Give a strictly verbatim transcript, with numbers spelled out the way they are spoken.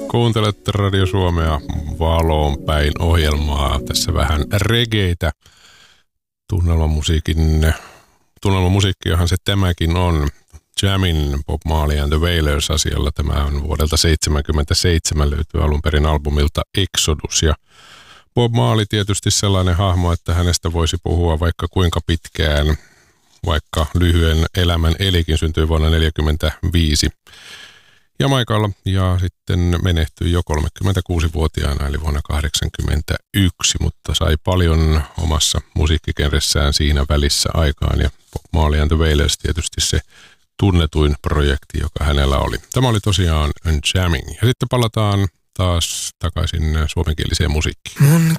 Kuuntelet Radio Suomea Valoon päin ohjelmaa. Tässä vähän regeitä. Tunnelmamusiikin, tunnelmamusiikkiahan se tämäkin on. Jamin Bob Marley and the Wailers -asialla. Tämä on vuodelta seitsemänkymmentäseitsemän, löytyy alun perin albumilta Exodus. Ja Bob Marley tietysti sellainen hahmo, että hänestä voisi puhua vaikka kuinka pitkään, vaikka lyhyen elämän elikin, syntyi vuonna neljäkymmentäviisi Jamaikalla ja sitten menehtyi jo kolmekymmentäkuusivuotiaana eli vuonna kahdeksankymmentäyksi, mutta sai paljon omassa musiikkikenressään siinä välissä aikaan ja Bob Marley and the Wailers tietysti se tunnetuin projekti, joka hänellä oli. Tämä oli tosiaan Jamming. Ja sitten palataan taas takaisin suomenkieliseen musiikkiin. Mun